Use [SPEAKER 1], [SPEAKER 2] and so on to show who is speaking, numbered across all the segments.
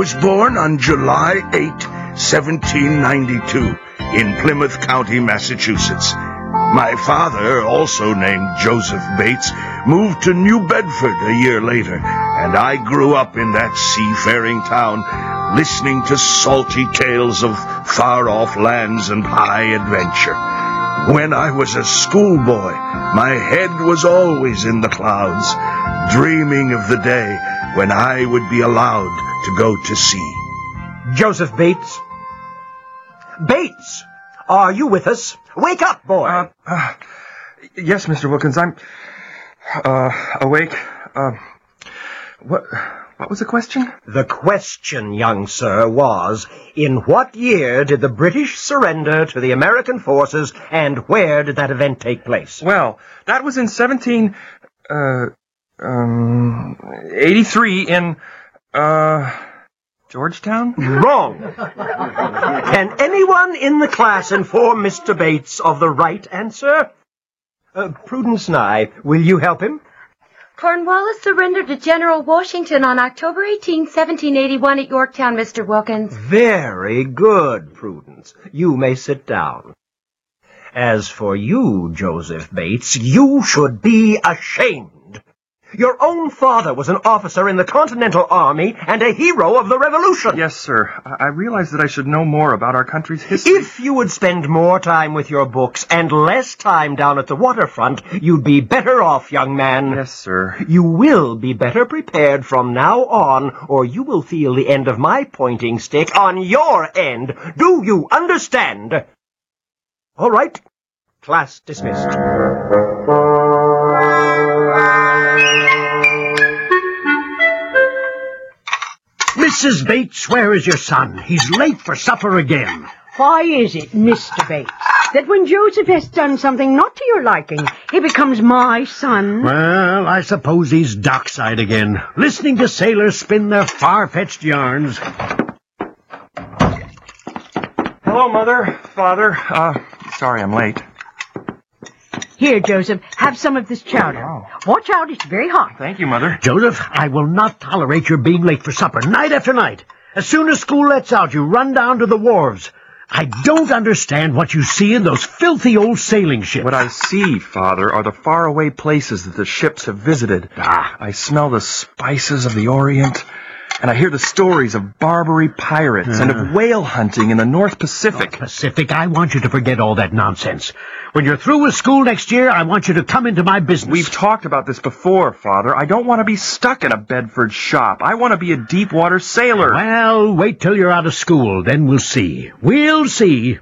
[SPEAKER 1] was born on July 8, 1792, in Plymouth County, Massachusetts. My father, also named Joseph Bates, moved to New Bedford a year later, and I grew up in that seafaring town, listening to salty tales of far-off lands and high adventure. When I was a schoolboy, my head was always in the clouds, dreaming of the day when I would be allowed to go to sea.
[SPEAKER 2] Joseph Bates? Bates! Are you with us? Wake up, boy!
[SPEAKER 3] Yes, Mr. Wilkins, I'm, awake. What was the question?
[SPEAKER 2] The question, young sir, was, in what year did the British surrender to the American forces, and where did that event take place?
[SPEAKER 3] Well, that was in 83 in, Georgetown?
[SPEAKER 2] Wrong. Can anyone in the class inform Mr. Bates of the right answer? Prudence Nye, will you help him?
[SPEAKER 4] Cornwallis surrendered to General Washington on October 18, 1781 at Yorktown, Mr. Wilkins.
[SPEAKER 2] Very good, Prudence. You may sit down. As for you, Joseph Bates, you should be ashamed. Your own father was an officer in the Continental Army and a hero of the Revolution.
[SPEAKER 3] Yes, sir. I realize that I should know more about our country's history.
[SPEAKER 2] If you would spend more time with your books and less time down at the waterfront, you'd be better off, young man.
[SPEAKER 3] Yes, sir.
[SPEAKER 2] You will be better prepared from now on, or you will feel the end of my pointing stick on your end. Do you understand? All right. Class dismissed.
[SPEAKER 5] Mrs. Bates, where is your son? He's late for supper again.
[SPEAKER 6] Why is it, Mr. Bates, that when Joseph has done something not to your liking, he becomes my son?
[SPEAKER 5] Well, I suppose he's dockside again, listening to sailors spin their far-fetched yarns.
[SPEAKER 3] Hello, Mother, Father. Sorry I'm late.
[SPEAKER 6] Here, Joseph, have some of this chowder.
[SPEAKER 3] Oh.
[SPEAKER 6] Watch out, it's very hot.
[SPEAKER 3] Thank you, Mother.
[SPEAKER 5] Joseph, I will not tolerate your being late for supper, night after night. As soon as school lets out, you run down to the wharves. I don't understand what you see in those filthy old sailing ships.
[SPEAKER 3] What I see, Father, are the faraway places that the ships have visited. I smell the spices of the Orient, and I hear the stories of Barbary pirates and of whale hunting in the North Pacific.
[SPEAKER 5] Pacific, I want you to forget all that nonsense. When you're through with school next year, I want you to come into my business.
[SPEAKER 3] We've talked about this before, Father. I don't want to be stuck in a Bedford shop. I want to be a deep-water sailor.
[SPEAKER 5] Well, wait till you're out of school, then we'll see. We'll see.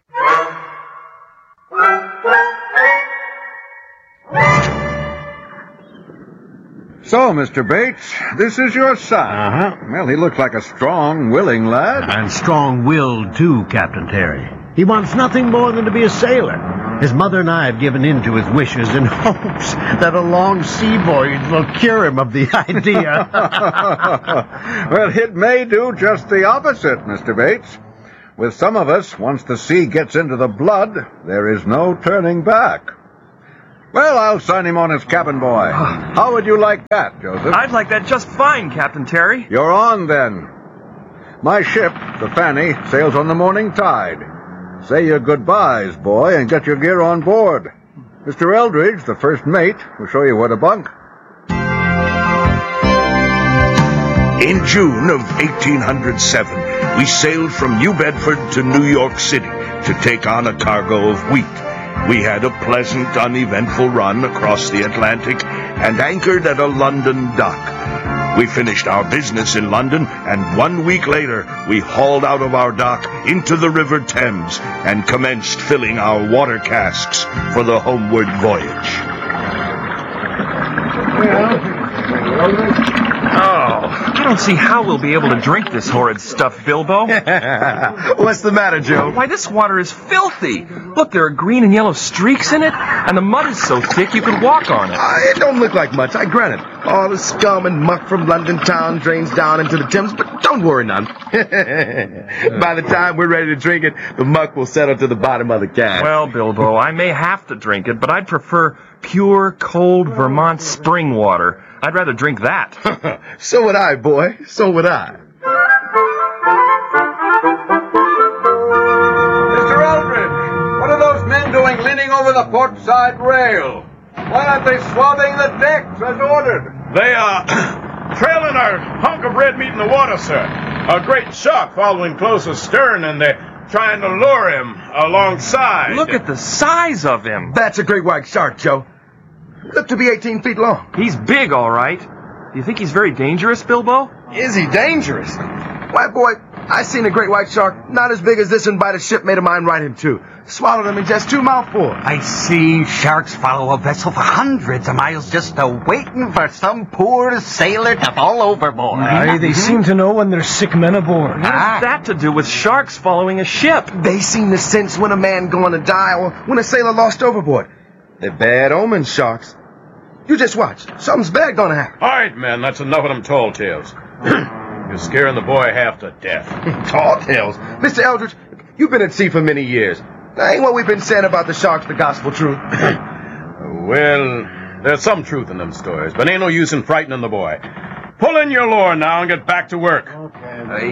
[SPEAKER 7] So, Mr. Bates, this is your son.
[SPEAKER 5] Uh-huh.
[SPEAKER 7] Well, he looks like a strong, willing lad.
[SPEAKER 5] And strong-willed, too, Captain Terry. He wants nothing more than to be a sailor. His mother and I have given in to his wishes in hopes that a long sea voyage will cure him of the idea.
[SPEAKER 7] Well, it may do just the opposite, Mr. Bates. With some of us, once the sea gets into the blood, there is no turning back. Well, I'll sign him on as cabin boy. How would you like that, Joseph?
[SPEAKER 3] I'd like that just fine, Captain Terry.
[SPEAKER 7] You're on, then. My ship, the Fanny, sails on the morning tide. Say your goodbyes, boy, and get your gear on board. Mr. Eldridge, the first mate, will show you where to bunk.
[SPEAKER 1] In June of 1807, we sailed from New Bedford to New York City to take on a cargo of wheat. We had a pleasant, uneventful run across the Atlantic and anchored at a London dock. We finished our business in London, and 1 week later, we hauled out of our dock into the River Thames and commenced filling our water casks for the homeward voyage.
[SPEAKER 3] I don't see how we'll be able to drink this horrid stuff, Bilbo.
[SPEAKER 8] What's the matter, Joe?
[SPEAKER 3] Why, this water is filthy. Look, there are green and yellow streaks in it, and the mud is so thick you could walk on it.
[SPEAKER 8] It don't look like much, I grant it. All the scum and muck from London town drains down into the Thames, but don't worry none. By the time we're ready to drink it, the muck will settle to the bottom of the can.
[SPEAKER 3] Well, Bilbo, I may have to drink it, but I'd prefer pure, cold Vermont spring water. I'd rather drink that.
[SPEAKER 8] So would I, boy. So would I.
[SPEAKER 7] standing over the port side rail. Why aren't they swabbing the decks as ordered?
[SPEAKER 9] They are trailing our hunk of red meat in the water, sir. A great shark following close astern, and they're trying to lure him alongside.
[SPEAKER 3] Look at the size of him.
[SPEAKER 8] That's a great white shark, Joe. Look to be 18 feet long.
[SPEAKER 3] He's big, all right. Do you think he's very dangerous, Bilbo?
[SPEAKER 8] Is he dangerous? Why, boy, I seen a great white shark not as big as this one bite a shipmate of mine right him too. Swallowed him in just 2 mouthfuls.
[SPEAKER 10] I seen sharks follow a vessel for hundreds of miles just waiting for some poor sailor to fall overboard.
[SPEAKER 2] Aye, they seem to know when there's sick men aboard.
[SPEAKER 3] What has that to do with sharks following a ship?
[SPEAKER 8] They seen the sense when a man going to die or when a sailor lost overboard. They're bad omens, sharks. You just watch. Something's bad gonna happen.
[SPEAKER 9] All right, men, that's enough of them tall tales. You're scaring the boy half to death.
[SPEAKER 8] Tall tales? Mr. Eldridge, you've been at sea for many years. Now, ain't what we've been saying about the sharks the gospel truth?
[SPEAKER 9] Well, there's some truth in them stories, but ain't no use in frightening the boy. Pull in your lure now and get back to work.
[SPEAKER 8] Okay.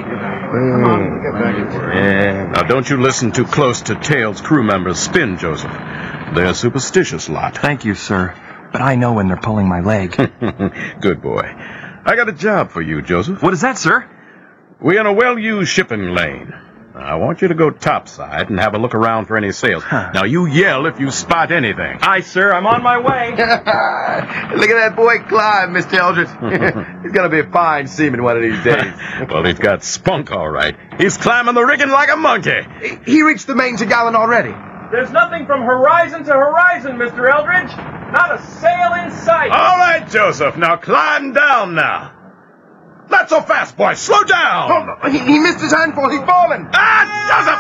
[SPEAKER 9] Now, don't you listen too close to Tales' crew members' spin, Joseph. They're a superstitious lot.
[SPEAKER 3] Thank you, sir. But I know when they're pulling my leg.
[SPEAKER 9] Good boy. I got a job for you, Joseph.
[SPEAKER 3] What is that, sir?
[SPEAKER 9] We're in a well-used shipping lane. I want you to go topside and have a look around for any sails. Now, you yell if you spot anything.
[SPEAKER 3] Aye, sir. I'm on my way.
[SPEAKER 8] Look at that boy climb, Mr. Eldridge. He's going to be a fine seaman one of these days.
[SPEAKER 9] Well, he's got spunk, all right. He's climbing the rigging like a monkey.
[SPEAKER 8] He reached the main topgallant already.
[SPEAKER 3] There's nothing from horizon to horizon, Mr. Eldridge. Not a sail in sight.
[SPEAKER 9] All right, Joseph. Now climb down now. Not so fast, boy. Slow down.
[SPEAKER 8] Oh, no. He missed his handful. He's falling.
[SPEAKER 9] Joseph!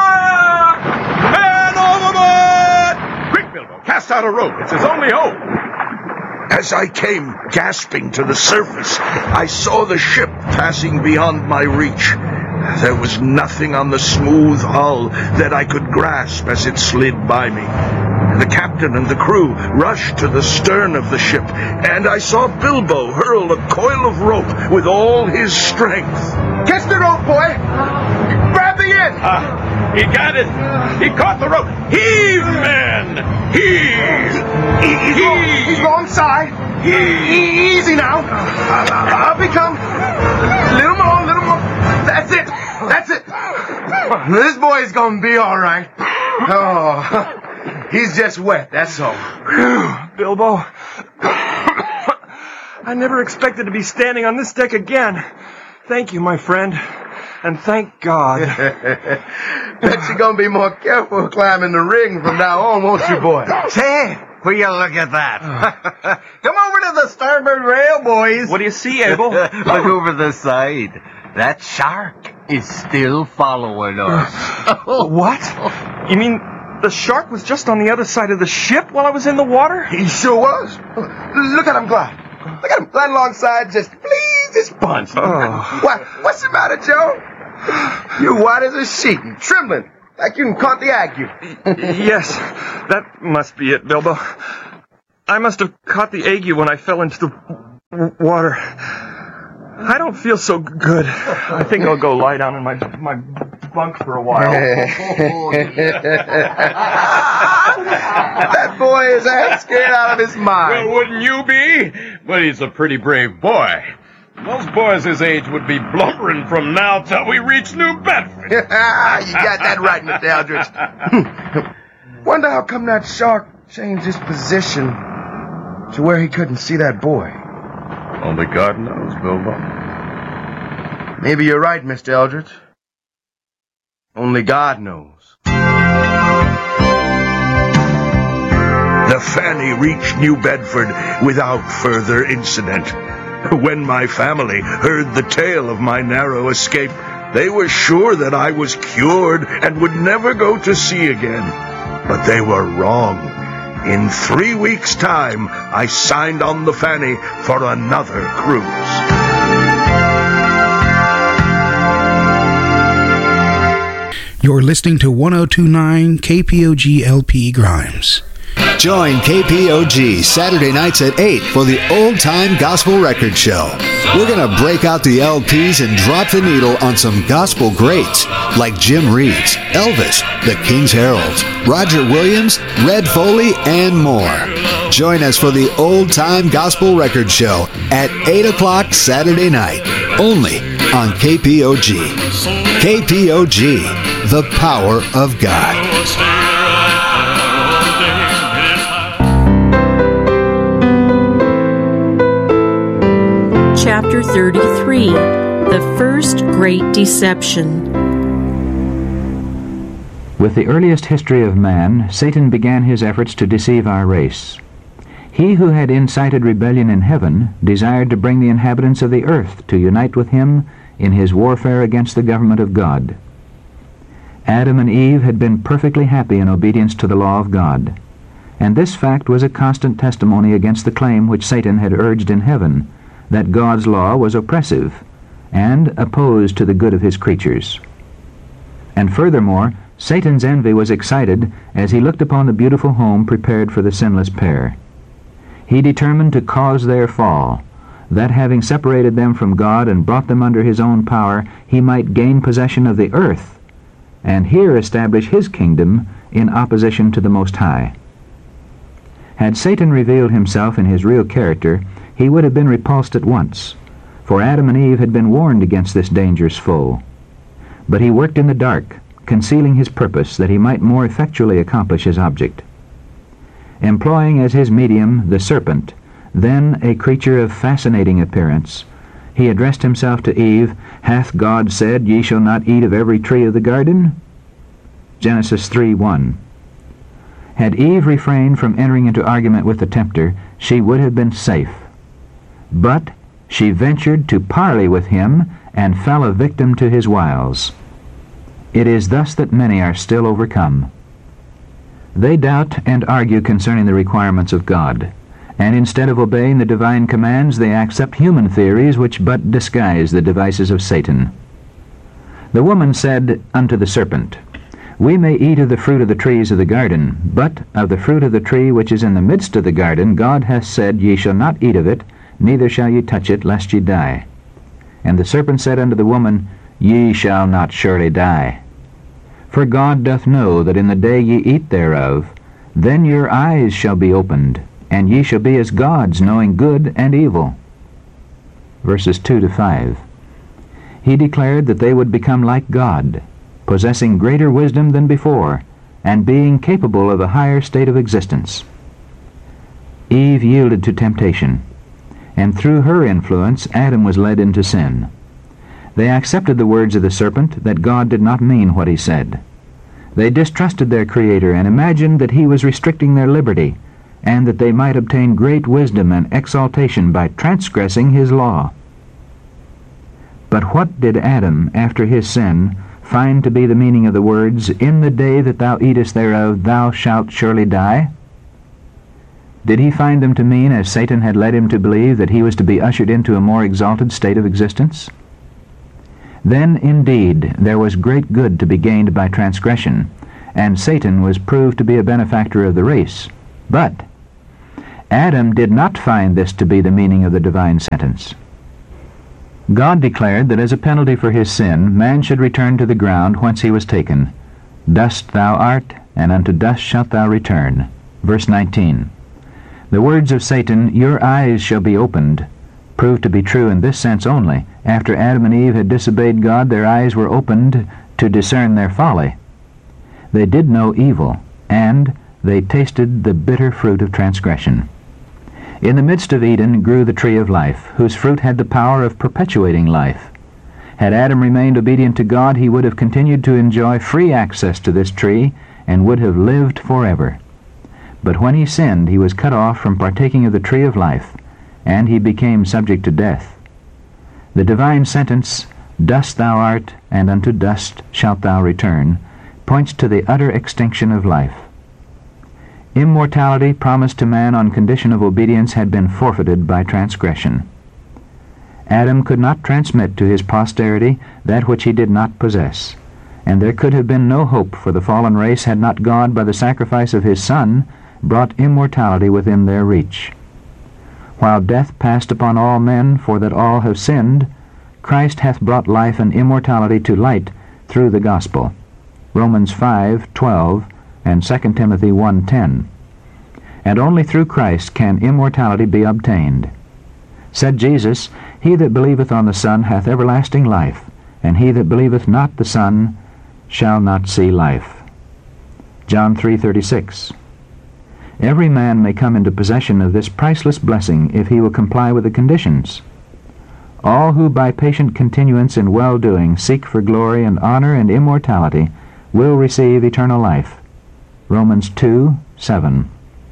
[SPEAKER 9] Man overboard! Quick, Bilbo. Cast out a rope. It's his only hope.
[SPEAKER 1] As I came gasping to the surface, I saw the ship passing beyond my reach. There was nothing on the smooth hull that I could grasp as it slid by me. The captain and the crew rushed to the stern of the ship, and I saw Bilbo hurl a coil of rope with all his strength.
[SPEAKER 8] Catch the rope, boy! Grab the end!
[SPEAKER 9] He got it! He caught the rope! Heave, men! Heave!
[SPEAKER 8] He's wrong side! Easy now! Up he comes! Little more! That's it! This boy's gonna be all right. Oh, he's just wet, that's all.
[SPEAKER 3] Bilbo, I never expected to be standing on this deck again. Thank you, my friend. And thank God.
[SPEAKER 8] Bet you're gonna be more careful climbing the ring from now on, won't you, boy?
[SPEAKER 10] Say, will you look at that? Come over to the starboard rail, boys.
[SPEAKER 3] What do you see, Abel?
[SPEAKER 10] Look over the side. That shark is still following us.
[SPEAKER 3] What? You mean the shark was just on the other side of the ship while I was in the water?
[SPEAKER 8] He sure was. Look at him glide. Look at him glide alongside, just please this bunch. What's the matter, Joe? You're white as a sheet and trembling like you caught the ague.
[SPEAKER 3] Yes, that must be it, Bilbo. I must have caught the ague when I fell into the water. I don't feel so good. I think I'll go lie down in my bunk for a while.
[SPEAKER 8] That boy is half scared out of his mind.
[SPEAKER 9] Well, wouldn't you be? But he's a pretty brave boy. Most boys his age would be blubbering from now till we reach New Bedford.
[SPEAKER 8] You got that right, Mr. Eldridge. Wonder how come that shark changed his position to where he couldn't see that boy.
[SPEAKER 9] Only God knows, Bilbo.
[SPEAKER 8] Maybe you're right, Mr. Eldridge. Only God knows.
[SPEAKER 1] The Fanny reached New Bedford without further incident. When my family heard the tale of my narrow escape, they were sure that I was cured and would never go to sea again. But they were wrong. In 3 weeks' time, I signed on the Fanny for another cruise.
[SPEAKER 11] You're listening to 102.9 KPOG LP Grimes. Join KPOG Saturday nights at 8 for the Old Time Gospel Record Show. We're going to break out the LPs and drop the needle on some gospel greats like Jim Reeves, Elvis, the King's Heralds, Roger Williams, Red Foley, and more. Join us for the Old Time Gospel Record Show at 8 o'clock Saturday night, only on KPOG. KPOG, the power of God.
[SPEAKER 12] Chapter 33, The First Great Deception.
[SPEAKER 13] With the earliest history of man, Satan began his efforts to deceive our race. He who had incited rebellion in heaven desired to bring the inhabitants of the earth to unite with him in his warfare against the government of God. Adam and Eve had been perfectly happy in obedience to the law of God, and this fact was a constant testimony against the claim which Satan had urged in heaven, that God's law was oppressive and opposed to the good of his creatures. And furthermore, Satan's envy was excited as he looked upon the beautiful home prepared for the sinless pair. He determined to cause their fall, that having separated them from God and brought them under his own power, he might gain possession of the earth, and here establish his kingdom in opposition to the Most High. Had Satan revealed himself in his real character, he would have been repulsed at once, for Adam and Eve had been warned against this dangerous foe. But he worked in the dark, concealing his purpose that he might more effectually accomplish his object. Employing as his medium the serpent, then a creature of fascinating appearance, he addressed himself to Eve, "Hath God said, Ye shall not eat of every tree of the garden?" Genesis 3:1. Had Eve refrained from entering into argument with the tempter, she would have been safe. But she ventured to parley with him and fell a victim to his wiles. It is thus that many are still overcome. They doubt and argue concerning the requirements of God, and instead of obeying the divine commands, they accept human theories which but disguise the devices of Satan. The woman said unto the serpent, We may eat of the fruit of the trees of the garden, but of the fruit of the tree which is in the midst of the garden, God hath said, Ye shall not eat of it, neither shall ye touch it, lest ye die. And the serpent said unto the woman, Ye shall not surely die. For God doth know that in the day ye eat thereof, then your eyes shall be opened, and ye shall be as gods, knowing good and evil. Verses 2-5. He declared that they would become like God, possessing greater wisdom than before, and being capable of a higher state of existence. Eve yielded to temptation, and through her influence Adam was led into sin. They accepted the words of the serpent that God did not mean what he said. They distrusted their Creator and imagined that he was restricting their liberty, and that they might obtain great wisdom and exaltation by transgressing his law. But what did Adam, after his sin, find to be the meaning of the words, In the day that thou eatest thereof, thou shalt surely die? Did he find them to mean, as Satan had led him to believe, that he was to be ushered into a more exalted state of existence? Then, indeed, there was great good to be gained by transgression, and Satan was proved to be a benefactor of the race. But Adam did not find this to be the meaning of the divine sentence. God declared that as a penalty for his sin, man should return to the ground whence he was taken. Dust thou art, and unto dust shalt thou return. Verse 19. The words of Satan, Your eyes shall be opened, proved to be true in this sense only. After Adam and Eve had disobeyed God, their eyes were opened to discern their folly. They did know evil, and they tasted the bitter fruit of transgression. In the midst of Eden grew the tree of life, whose fruit had the power of perpetuating life. Had Adam remained obedient to God, he would have continued to enjoy free access to this tree and would have lived forever. But when he sinned, he was cut off from partaking of the tree of life, and he became subject to death. The divine sentence, Dust thou art, and unto dust shalt thou return, points to the utter extinction of life. Immortality promised to man on condition of obedience had been forfeited by transgression. Adam could not transmit to his posterity that which he did not possess, and there could have been no hope for the fallen race had not God, by the sacrifice of his Son, brought immortality within their reach. While death passed upon all men, for that all have sinned, Christ hath brought life and immortality to light through the gospel. Romans 5:12 and 2 Timothy 1:10. And only through Christ can immortality be obtained. Said Jesus, He that believeth on the Son hath everlasting life, and he that believeth not the Son shall not see life. John 3:36. Every man may come into possession of this priceless blessing if he will comply with the conditions. All who by patient continuance in well-doing seek for glory and honor and immortality will receive eternal life. Romans 2:7.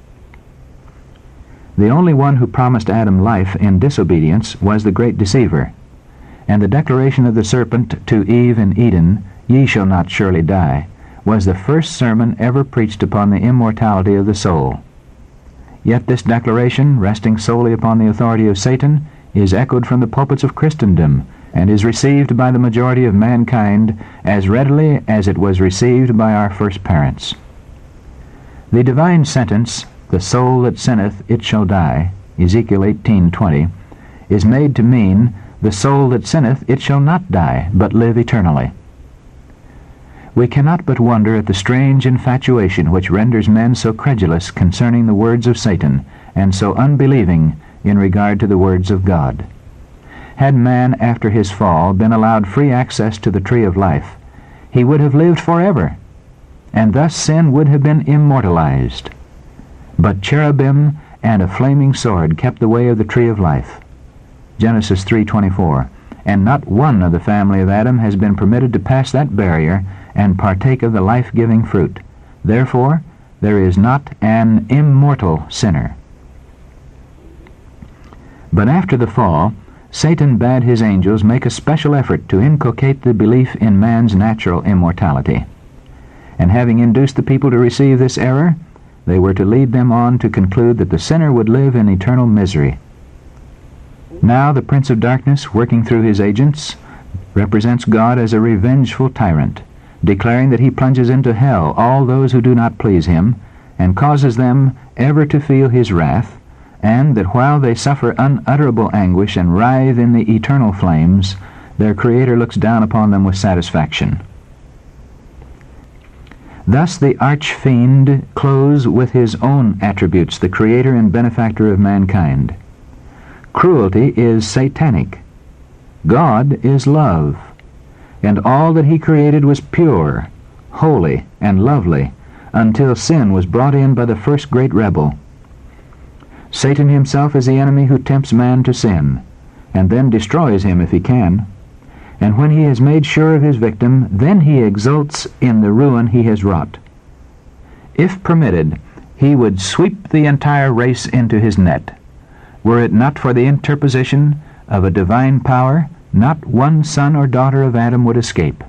[SPEAKER 13] The only one who promised Adam life in disobedience was the great deceiver, and the declaration of the serpent to Eve in Eden, "Ye shall not surely die," was the first sermon ever preached upon the immortality of the soul. Yet this declaration, resting solely upon the authority of Satan, is echoed from the pulpits of Christendom, and is received by the majority of mankind as readily as it was received by our first parents. The divine sentence, "The soul that sinneth, it shall die," Ezekiel 18:20, is made to mean, "The soul that sinneth, it shall not die, but live eternally." We cannot but wonder at the strange infatuation which renders men so credulous concerning the words of Satan, and so unbelieving in regard to the words of God. Had man, after his fall, been allowed free access to the tree of life, he would have lived forever, and thus sin would have been immortalized. But cherubim and a flaming sword kept the way of the tree of life. Genesis 3:24. And not one of the family of Adam has been permitted to pass that barrier and partake of the life-giving fruit. Therefore, there is not an immortal sinner. But after the fall, Satan bade his angels make a special effort to inculcate the belief in man's natural immortality. And having induced the people to receive this error, they were to lead them on to conclude that the sinner would live in eternal misery. Now the Prince of Darkness, working through his agents, represents God as a revengeful tyrant, declaring that he plunges into hell all those who do not please him, and causes them ever to feel his wrath, and that while they suffer unutterable anguish and writhe in the eternal flames, their Creator looks down upon them with satisfaction. Thus the arch-fiend clothes with his own attributes the Creator and benefactor of mankind. Cruelty is satanic. God is love, and all that he created was pure, holy, and lovely, until sin was brought in by the first great rebel. Satan himself is the enemy who tempts man to sin, and then destroys him if he can. And when he has made sure of his victim, then he exults in the ruin he has wrought. If permitted, he would sweep the entire race into his net. Were it not for the interposition of a divine power, not one son or daughter of Adam would escape.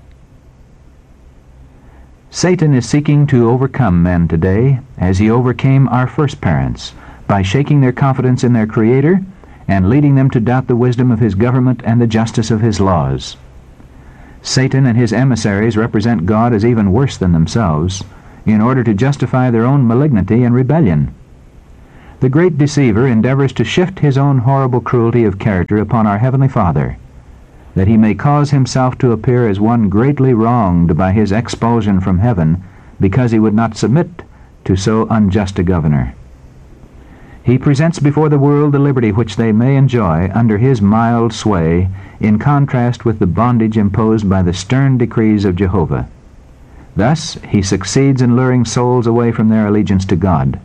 [SPEAKER 13] Satan is seeking to overcome men today, as he overcame our first parents, by shaking their confidence in their Creator and leading them to doubt the wisdom of his government and the justice of his laws. Satan and his emissaries represent God as even worse than themselves, in order to justify their own malignity and rebellion. The great deceiver endeavors to shift his own horrible cruelty of character upon our Heavenly Father, that he may cause himself to appear as one greatly wronged by his expulsion from heaven, because he would not submit to so unjust a governor. He presents before the world the liberty which they may enjoy under his mild sway, in contrast with the bondage imposed by the stern decrees of Jehovah. Thus he succeeds in luring souls away from their allegiance to God.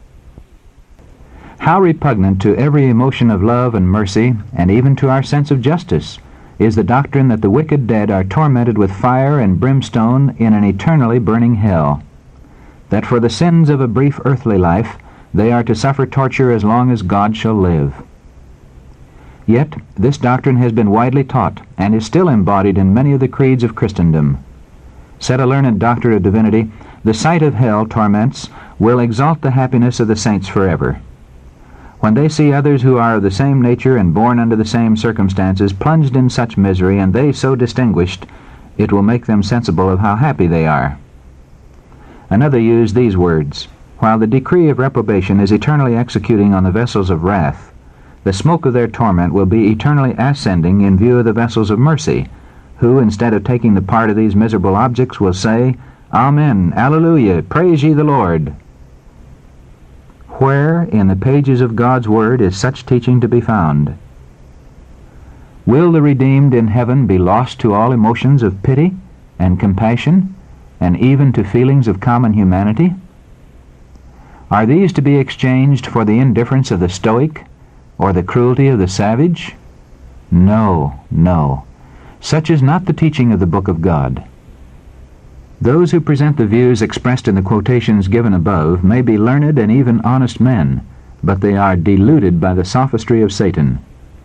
[SPEAKER 13] How repugnant to every emotion of love and mercy, and even to our sense of justice, is the doctrine that the wicked dead are tormented with fire and brimstone in an eternally burning hell, that for the sins of a brief earthly life they are to suffer torture as long as God shall live. Yet this doctrine has been widely taught, and is still embodied in many of the creeds of Christendom. Said a learned doctor of divinity, the sight of hell torments will exalt the happiness of the saints forever. When they see others who are of the same nature and born under the same circumstances plunged in such misery, and they so distinguished, it will make them sensible of how happy they are. Another used these words, While the decree of reprobation is eternally executing on the vessels of wrath, the smoke of their torment will be eternally ascending in view of the vessels of mercy, who, instead of taking the part of these miserable objects, will say, Amen, Alleluia, praise ye the Lord. Where in the pages of God's Word is such teaching to be found? Will the redeemed in heaven be lost to all emotions of pity and compassion, and even to feelings of common humanity? Are these to be exchanged for the indifference of the stoic, or the cruelty of the savage? No, no. Such is not the teaching of the Book of God. Those who present the views expressed in the quotations given above may be learned and even honest men, but they are deluded by the sophistry of Satan.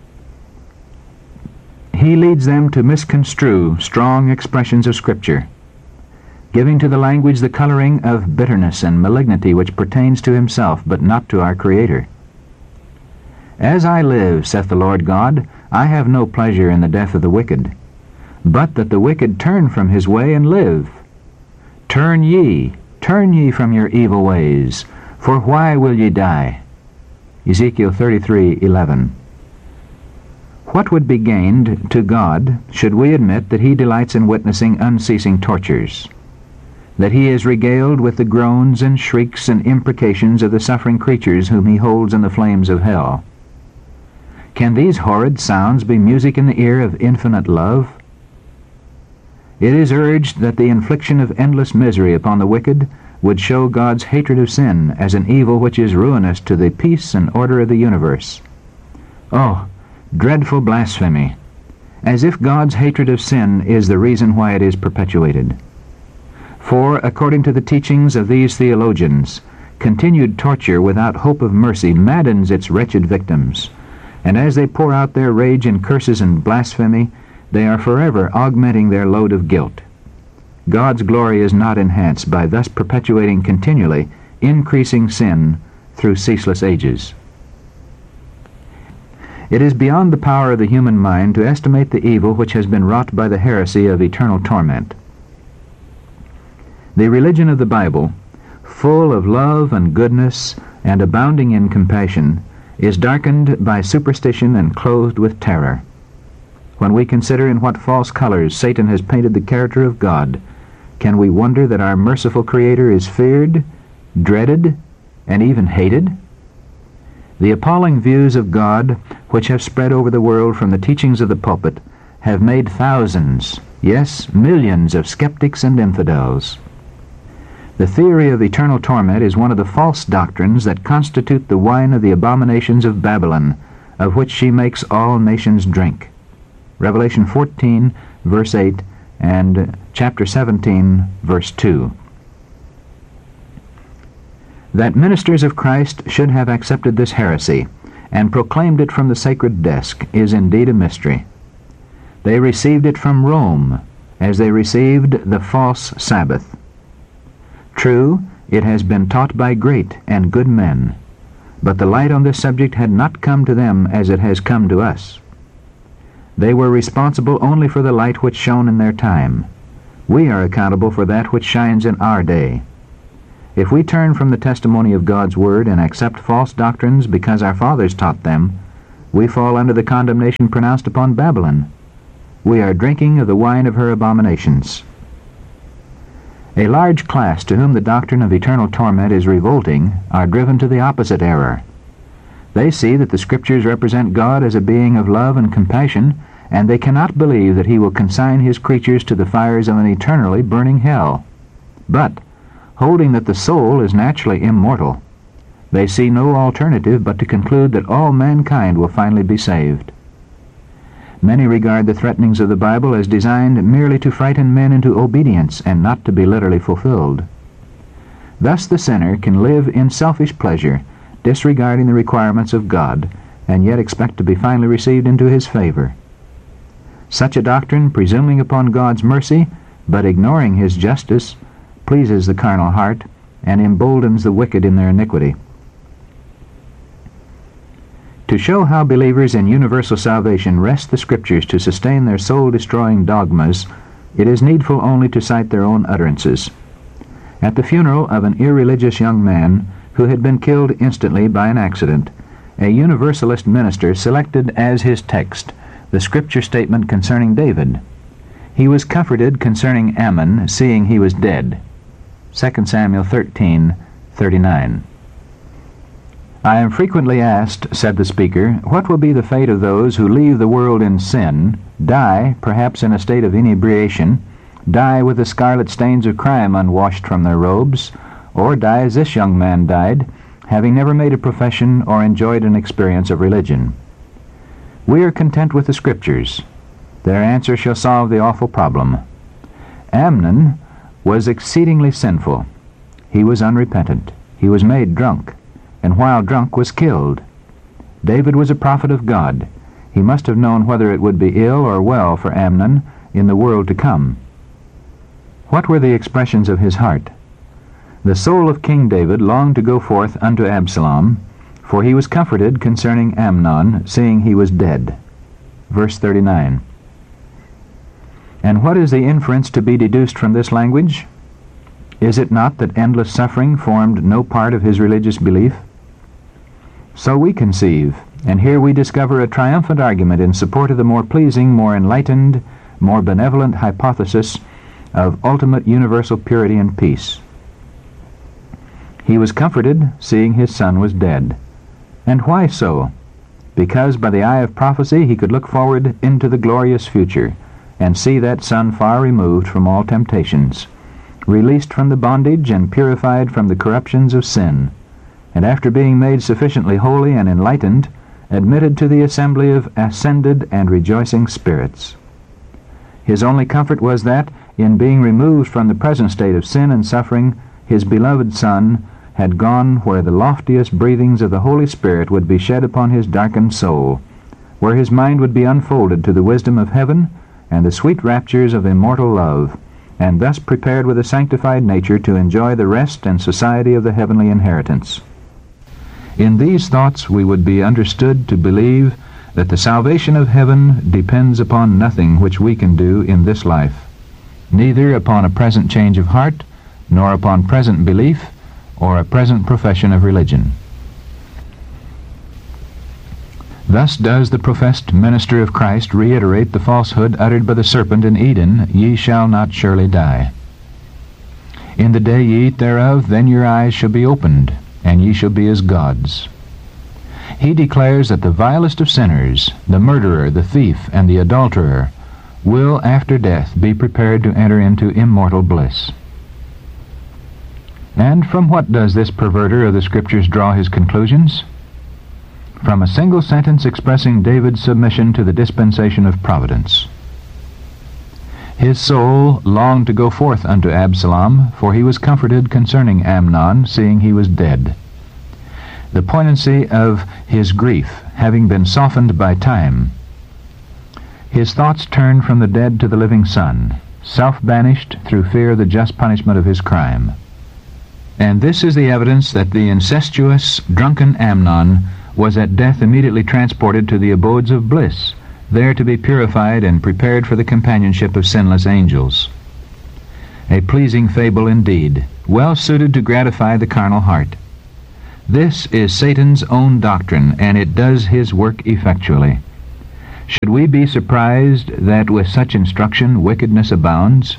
[SPEAKER 13] He leads them to misconstrue strong expressions of Scripture, giving to the language the coloring of bitterness and malignity which pertains to himself, but not to our Creator. As I live, saith the Lord God, I have no pleasure in the death of the wicked, but that the wicked turn from his way and live. Turn ye from your evil ways, for why will ye die? Ezekiel 33:11. What would be gained to God should we admit that he delights in witnessing unceasing tortures, that he is regaled with the groans and shrieks and imprecations of the suffering creatures whom he holds in the flames of hell? Can these horrid sounds be music in the ear of infinite love? It is urged that the infliction of endless misery upon the wicked would show God's hatred of sin as an evil which is ruinous to the peace and order of the universe. Oh, dreadful blasphemy! As if God's hatred of sin is the reason why it is perpetuated. For, according to the teachings of these theologians, continued torture without hope of mercy maddens its wretched victims, and as they pour out their rage in curses and blasphemy, they are forever augmenting their load of guilt. God's glory is not enhanced by thus perpetuating continually increasing sin through ceaseless ages. It is beyond the power of the human mind to estimate the evil which has been wrought by the heresy of eternal torment. The religion of the Bible, full of love and goodness and abounding in compassion, is darkened by superstition and clothed with terror. When we consider in what false colors Satan has painted the character of God, can we wonder that our merciful Creator is feared, dreaded, and even hated? The appalling views of God, which have spread over the world from the teachings of the pulpit, have made thousands, yes, millions of skeptics and infidels. The theory of eternal torment is one of the false doctrines that constitute the wine of the abominations of Babylon, of which she makes all nations drink. Revelation 14, verse 8, and chapter 17, verse 2. That ministers of Christ should have accepted this heresy and proclaimed it from the sacred desk is indeed a mystery. They received it from Rome, as they received the false Sabbath. True, it has been taught by great and good men, but the light on this subject had not come to them as it has come to us. They were responsible only for the light which shone in their time. We are accountable for that which shines in our day. If we turn from the testimony of God's Word and accept false doctrines because our fathers taught them, we fall under the condemnation pronounced upon Babylon. We are drinking of the wine of her abominations. A large class to whom the doctrine of eternal torment is revolting are driven to the opposite error. They see that the Scriptures represent God as a being of love and compassion, and they cannot believe that he will consign his creatures to the fires of an eternally burning hell. But, holding that the soul is naturally immortal, they see no alternative but to conclude that all mankind will finally be saved. Many regard the threatenings of the Bible as designed merely to frighten men into obedience and not to be literally fulfilled. Thus the sinner can live in selfish pleasure, disregarding the requirements of God, and yet expect to be finally received into his favor. Such a doctrine, presuming upon God's mercy, but ignoring his justice, pleases the carnal heart and emboldens the wicked in their iniquity. To show how believers in universal salvation wrest the Scriptures to sustain their soul-destroying dogmas, it is needful only to cite their own utterances. At the funeral of an irreligious young man who had been killed instantly by an accident, a Universalist minister selected as his text the scripture statement concerning David. He was comforted concerning Ammon, seeing he was dead. 2 Samuel 13:39. I am frequently asked, said the speaker, what will be the fate of those who leave the world in sin, die, perhaps in a state of inebriation, die with the scarlet stains of crime unwashed from their robes, or die as this young man died, having never made a profession or enjoyed an experience of religion. We are content with the Scriptures. Their answer shall solve the awful problem. Amnon was exceedingly sinful. He was unrepentant. He was made drunk, and while drunk was killed. David was a prophet of God. He must have known whether it would be ill or well for Amnon in the world to come. What were the expressions of his heart? The soul of King David longed to go forth unto Absalom, for he was comforted concerning Amnon, seeing he was dead. Verse 39. And what is the inference to be deduced from this language? Is it not that endless suffering formed no part of his religious belief? So we conceive, and here we discover a triumphant argument in support of the more pleasing, more enlightened, more benevolent hypothesis of ultimate universal purity and peace. He was comforted, seeing his son was dead. And why so? Because by the eye of prophecy he could look forward into the glorious future, and see that son far removed from all temptations, released from the bondage and purified from the corruptions of sin, and after being made sufficiently holy and enlightened, admitted to the assembly of ascended and rejoicing spirits. His only comfort was that, in being removed from the present state of sin and suffering, his beloved Son had gone where the loftiest breathings of the Holy Spirit would be shed upon his darkened soul, where his mind would be unfolded to the wisdom of heaven and the sweet raptures of immortal love, and thus prepared with a sanctified nature to enjoy the rest and society of the heavenly inheritance. In these thoughts we would be understood to believe that the salvation of heaven depends upon nothing which we can do in this life, neither upon a present change of heart, nor upon present belief, or a present profession of religion. Thus does the professed minister of Christ reiterate the falsehood uttered by the serpent in Eden, "Ye shall not surely die. In the day ye eat thereof, then your eyes shall be opened, and ye shall be as gods." He declares that the vilest of sinners, the murderer, the thief, and the adulterer, will after death be prepared to enter into immortal bliss. And from what does this perverter of the Scriptures draw his conclusions? From a single sentence expressing David's submission to the dispensation of providence. His soul longed to go forth unto Absalom, for he was comforted concerning Amnon, seeing he was dead. The poignancy of his grief having been softened by time, his thoughts turned from the dead to the living son, self-banished through fear of the just punishment of his crime. And this is the evidence that the incestuous, drunken Amnon was at death immediately transported to the abodes of bliss, there to be purified and prepared for the companionship of sinless angels. A pleasing fable indeed, well suited to gratify the carnal heart. This is Satan's own doctrine, and it does his work effectually. Should we be surprised that with such instruction wickedness abounds?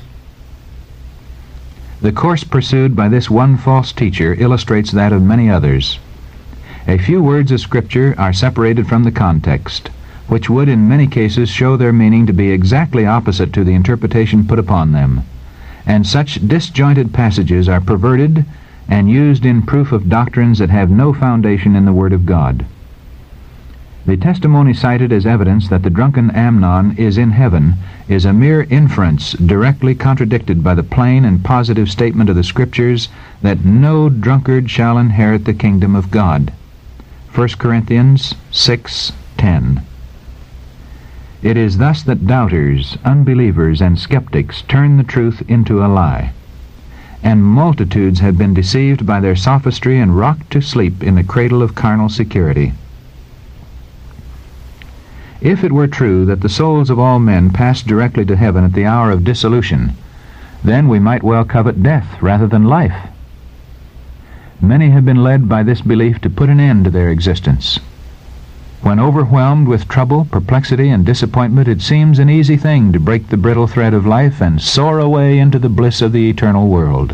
[SPEAKER 13] The course pursued by this one false teacher illustrates that of many others. A few words of Scripture are separated from the context, which would in many cases show their meaning to be exactly opposite to the interpretation put upon them, and such disjointed passages are perverted and used in proof of doctrines that have no foundation in the Word of God. The testimony cited as evidence that the drunken Amnon is in heaven is a mere inference directly contradicted by the plain and positive statement of the Scriptures that no drunkard shall inherit the kingdom of God. 1 Corinthians 6:10. It is thus that doubters, unbelievers, and skeptics turn the truth into a lie, and multitudes have been deceived by their sophistry and rocked to sleep in the cradle of carnal security. If it were true that the souls of all men passed directly to heaven at the hour of dissolution, then we might well covet death rather than life. Many have been led by this belief to put an end to their existence. When overwhelmed with trouble, perplexity, and disappointment, it seems an easy thing to break the brittle thread of life and soar away into the bliss of the eternal world.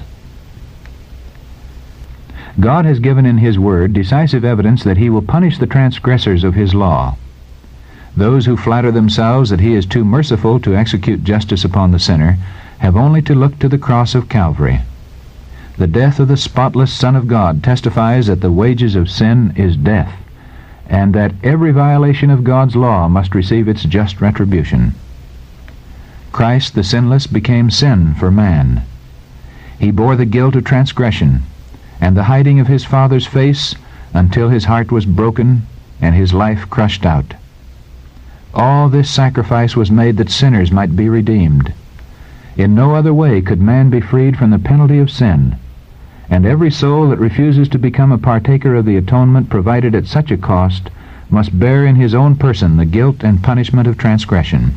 [SPEAKER 13] God has given in His Word decisive evidence that He will punish the transgressors of His law. Those who flatter themselves that He is too merciful to execute justice upon the sinner have only to look to the cross of Calvary. The death of the spotless Son of God testifies that the wages of sin is death, and that every violation of God's law must receive its just retribution. Christ the sinless became sin for man. He bore the guilt of transgression and the hiding of His Father's face until His heart was broken and His life crushed out. All this sacrifice was made that sinners might be redeemed. In no other way could man be freed from the penalty of sin, and every soul that refuses to become a partaker of the atonement provided at such a cost must bear in his own person the guilt and punishment of transgression.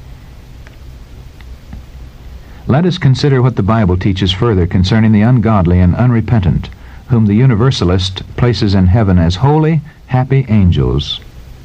[SPEAKER 13] Let us consider what the Bible teaches further concerning the ungodly and unrepentant, whom the Universalist places in heaven as holy, happy angels.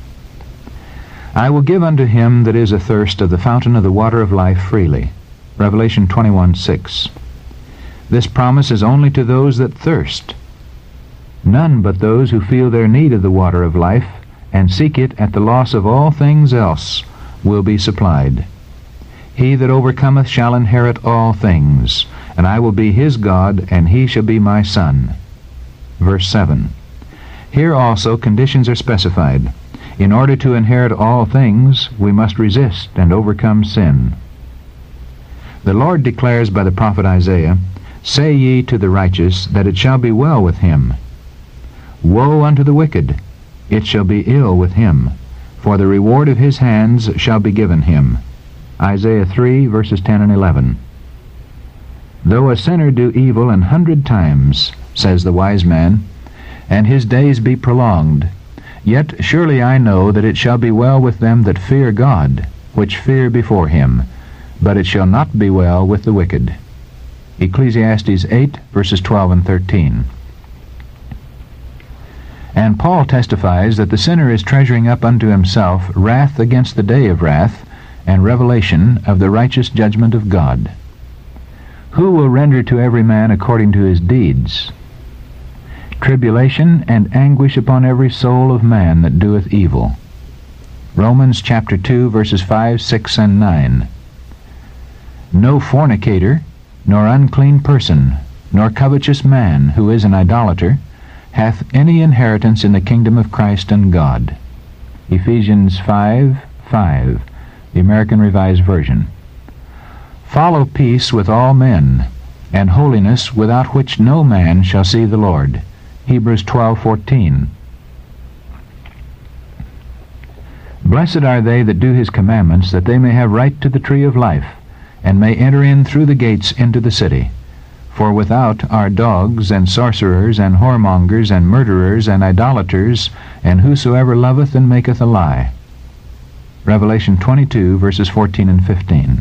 [SPEAKER 13] I will give unto him that is athirst of the fountain of the water of life freely. Revelation 21:6. This promise is only to those that thirst. None but those who feel their need of the water of life and seek it at the loss of all things else will be supplied. He that overcometh shall inherit all things, and I will be his God, and he shall be my son. Verse 7. Here also conditions are specified. In order to inherit all things, we must resist and overcome sin. The Lord declares by the prophet Isaiah, Say ye to the righteous that it shall be well with him. Woe unto the wicked, it shall be ill with him, for the reward of his hands shall be given him. Isaiah 3, verses 10 and 11. Though a sinner do evil 100 times, says the wise man, and his days be prolonged, yet surely I know that it shall be well with them that fear God, which fear before him, but it shall not be well with the wicked. Ecclesiastes 8, verses 12 and 13. And Paul testifies that the sinner is treasuring up unto himself wrath against the day of wrath, and revelation of the righteous judgment of God. Who will render to every man according to his deeds? Tribulation and anguish upon every soul of man that doeth evil. Romans chapter 2, verses 5, 6, and 9. No fornicator, nor unclean person, nor covetous man, who is an idolater, hath any inheritance in the kingdom of Christ and God. Ephesians 5, 5. The American Revised Version. Follow peace with all men, and holiness, without which no man shall see the Lord. Hebrews 12:14. Blessed are they that do his commandments, that they may have right to the tree of life, and may enter in through the gates into the city. For without are dogs, and sorcerers, and whoremongers, and murderers, and idolaters, and whosoever loveth and maketh a lie. Revelation 22, verses 14 and 15.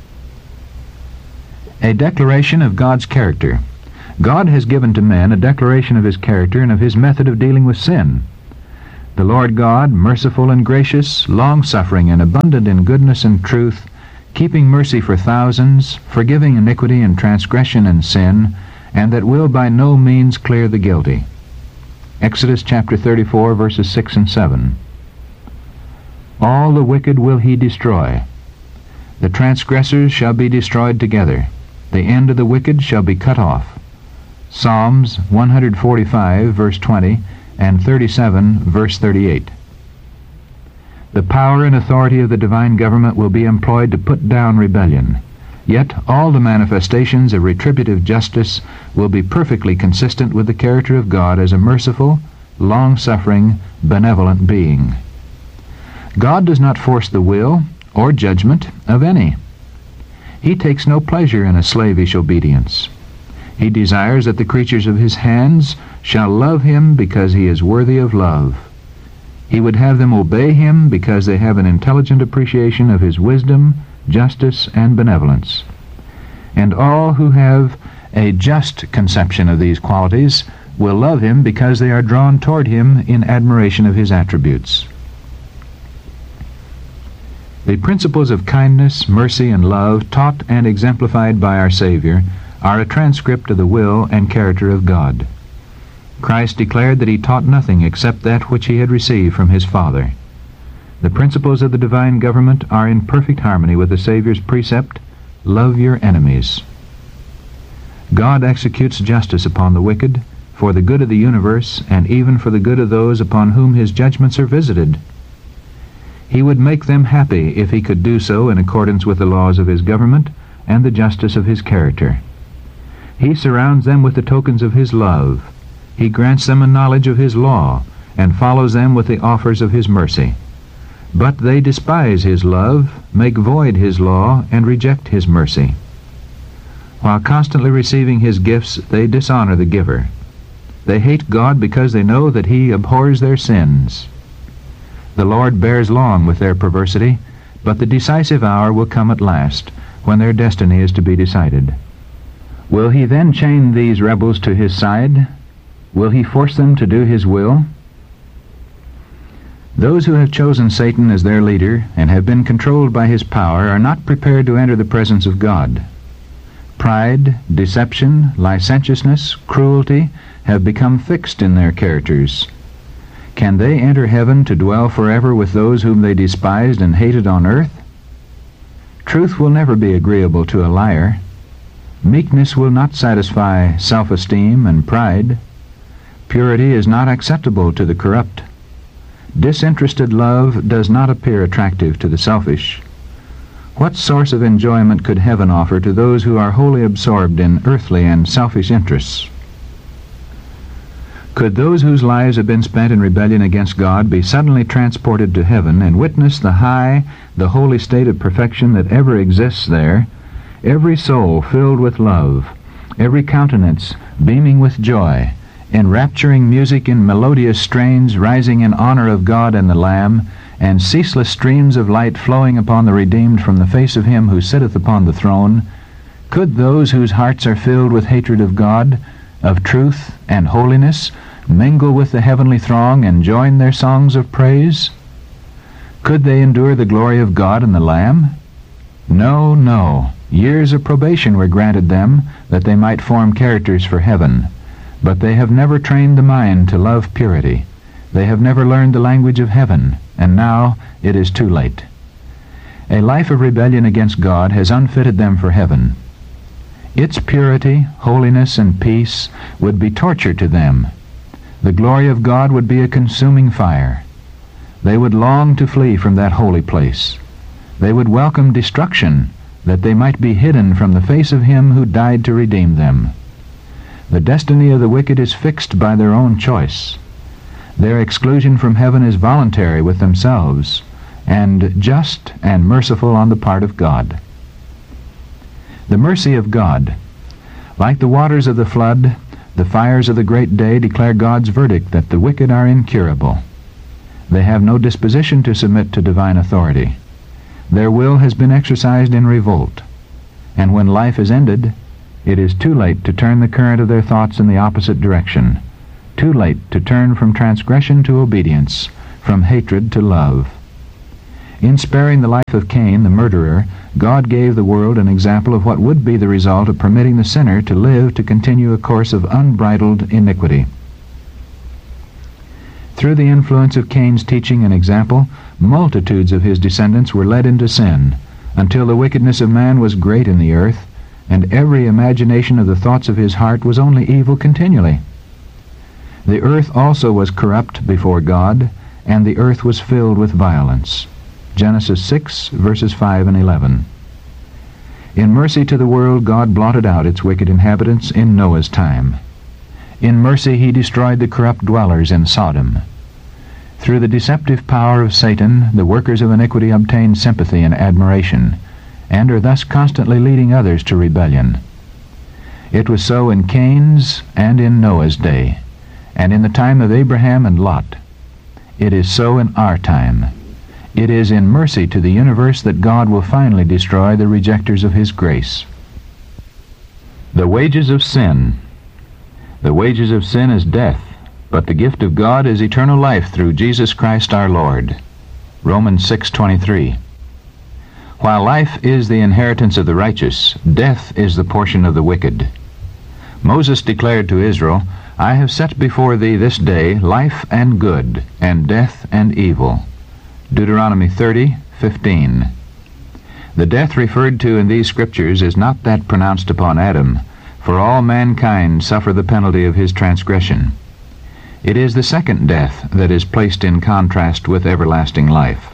[SPEAKER 13] A declaration of God's character. God has given to men a declaration of his character and of his method of dealing with sin. The Lord God, merciful and gracious, long-suffering and abundant in goodness and truth, keeping mercy for thousands, forgiving iniquity and transgression and sin, and that will by no means clear the guilty. Exodus chapter 34, verses 6 and 7. All the wicked will he destroy. The transgressors shall be destroyed together. The end of the wicked shall be cut off. Psalms 145, verse 20, and 37, verse 38. The power and authority of the divine government will be employed to put down rebellion. Yet all the manifestations of retributive justice will be perfectly consistent with the character of God as a merciful, long-suffering, benevolent being. God does not force the will or judgment of any. He takes no pleasure in a slavish obedience. He desires that the creatures of his hands shall love him because he is worthy of love. He would have them obey him because they have an intelligent appreciation of his wisdom, justice, and benevolence. and all who have a just conception of these qualities will love him because they are drawn toward him in admiration of his attributes. The principles of kindness, mercy, and love taught and exemplified by our Savior are a transcript of the will and character of God. Christ declared that he taught nothing except that which he had received from his Father. The principles of the divine government are in perfect harmony with the Savior's precept, "Love your enemies." God executes justice upon the wicked for the good of the universe and even for the good of those upon whom his judgments are visited. He would make them happy if he could do so in accordance with the laws of his government and the justice of his character. He surrounds them with the tokens of his love. He grants them a knowledge of his law and follows them with the offers of his mercy. But they despise his love, make void his law, and reject his mercy. While constantly receiving his gifts, they dishonor the giver. They hate God because they know that he abhors their sins. The Lord bears long with their perversity, but the decisive hour will come at last, when their destiny is to be decided. Will he then chain these rebels to his side? Will he force them to do his will? Those who have chosen Satan as their leader and have been controlled by his power are not prepared to enter the presence of God. Pride, deception, licentiousness, cruelty have become fixed in their characters. Can they enter heaven to dwell forever with those whom they despised and hated on earth? Truth will never be agreeable to a liar. Meekness will not satisfy self-esteem and pride. Purity is not acceptable to the corrupt. Disinterested love does not appear attractive to the selfish. What source of enjoyment could heaven offer to those who are wholly absorbed in earthly and selfish interests? Could those whose lives have been spent in rebellion against God be suddenly transported to heaven and witness the high, the holy state of perfection that ever exists there, every soul filled with love, every countenance beaming with joy, enrapturing music in melodious strains rising in honor of God and the Lamb, and ceaseless streams of light flowing upon the redeemed from the face of him who sitteth upon the throne? Could those whose hearts are filled with hatred of God, of truth and holiness, mingle with the heavenly throng and join their songs of praise? Could they endure the glory of God and the Lamb? No, no. Years of probation were granted them that they might form characters for heaven. But they have never trained the mind to love purity. They have never learned the language of heaven, and now it is too late. A life of rebellion against God has unfitted them for heaven. Its purity, holiness, and peace would be torture to them. The glory of God would be a consuming fire. They would long to flee from that holy place. They would welcome destruction, that they might be hidden from the face of him who died to redeem them. The destiny of the wicked is fixed by their own choice. Their exclusion from heaven is voluntary with themselves, and just and merciful on the part of God. The mercy of God. Like the waters of the flood, the fires of the great day declare God's verdict that the wicked are incurable. They have no disposition to submit to divine authority. Their will has been exercised in revolt, and when life is ended, it is too late to turn the current of their thoughts in the opposite direction, too late to turn from transgression to obedience, from hatred to love. In sparing the life of Cain, the murderer, God gave the world an example of what would be the result of permitting the sinner to live to continue a course of unbridled iniquity. Through the influence of Cain's teaching and example, multitudes of his descendants were led into sin, until the wickedness of man was great in the earth, and every imagination of the thoughts of his heart was only evil continually. The earth also was corrupt before God, and the earth was filled with violence. Genesis 6, verses 5 and 11. In mercy to the world, God blotted out its wicked inhabitants in Noah's time. In mercy he destroyed the corrupt dwellers in Sodom. Through the deceptive power of Satan, the workers of iniquity obtain sympathy and admiration, and are thus constantly leading others to rebellion. It was so in Cain's and in Noah's day, and in the time of Abraham and Lot. It is so in our time. It is in mercy to the universe that God will finally destroy the rejectors of his grace. The wages of sin. The wages of sin is death, but the gift of God is eternal life through Jesus Christ our Lord. Romans 6:23. While life is the inheritance of the righteous, death is the portion of the wicked. Moses declared to Israel, I have set before thee this day life and good, and death and evil. Deuteronomy 30:15. The death referred to in these scriptures is not that pronounced upon Adam, for all mankind suffer the penalty of his transgression. It is the second death that is placed in contrast with everlasting life.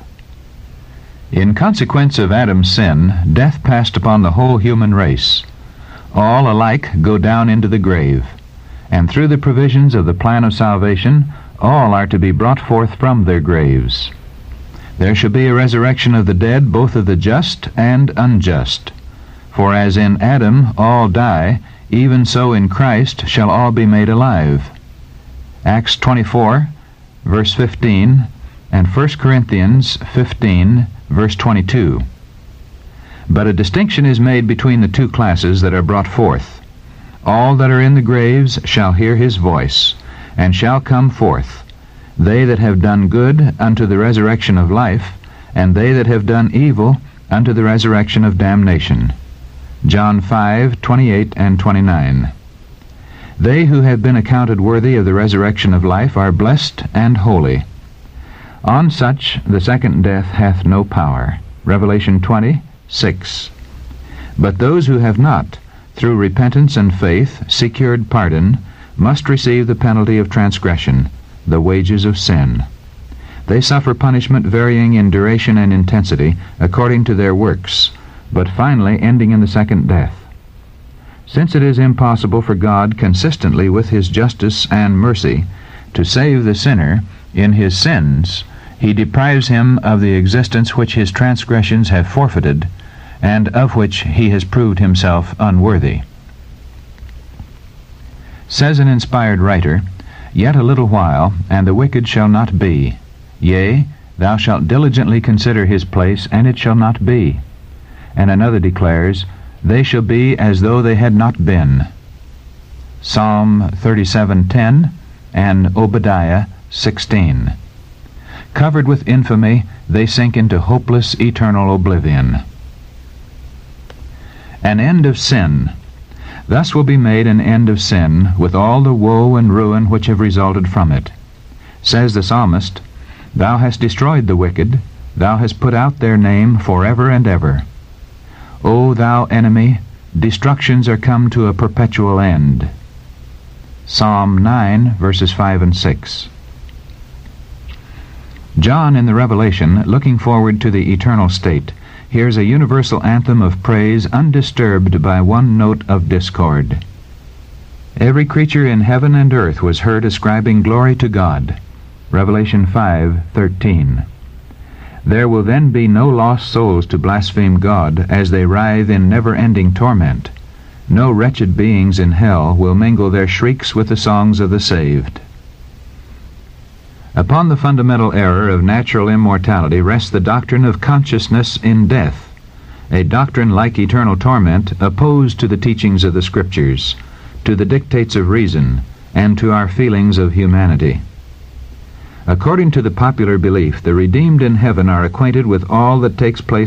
[SPEAKER 13] In consequence of Adam's sin, death passed upon the whole human race. All alike go down into the grave, and through the provisions of the plan of salvation, all are to be brought forth from their graves. There shall be a resurrection of the dead, both of the just and unjust. For as in Adam all die, even so in Christ shall all be made alive. Acts 24, verse 15, and 1 Corinthians 15, verse 22. But a distinction is made between the two classes that are brought forth. All that are in the graves shall hear his voice, and shall come forth, they that have done good unto the resurrection of life, and they that have done evil unto the resurrection of damnation. John 5:28 and 29. They who have been accounted worthy of the resurrection of life are blessed and holy. On such the second death hath no power. Revelation 20:6. But those who have not, through repentance and faith, secured pardon, must receive the penalty of transgression, the wages of sin. They suffer punishment varying in duration and intensity according to their works, but finally ending in the second death. Since it is impossible for God, consistently with his justice and mercy, to save the sinner in his sins, he deprives him of the existence which his transgressions have forfeited, and of which he has proved himself unworthy. Says an inspired writer, Yet a little while, and the wicked shall not be. Yea, thou shalt diligently consider his place, and it shall not be. And another declares, They shall be as though they had not been. Psalm 37:10 and Obadiah 16. Covered with infamy, they sink into hopeless eternal oblivion. An end of sin. Thus will be made an end of sin, with all the woe and ruin which have resulted from it. Says the psalmist, Thou hast destroyed the wicked, thou hast put out their name forever and ever. O thou enemy, destructions are come to a perpetual end. Psalm 9, verses 5 and 6. John in the Revelation, looking forward to the eternal state, hears a universal anthem of praise undisturbed by one note of discord. Every creature in heaven and earth was heard ascribing glory to God. Revelation 5:13. There will then be no lost souls to blaspheme God as they writhe in never-ending torment. No wretched beings in hell will mingle their shrieks with the songs of the saved. Upon the fundamental error of natural immortality rests the doctrine of consciousness in death, a doctrine like eternal torment opposed to the teachings of the Scriptures, to the dictates of reason, and to our feelings of humanity. According to the popular belief, the redeemed in heaven are acquainted with all that takes place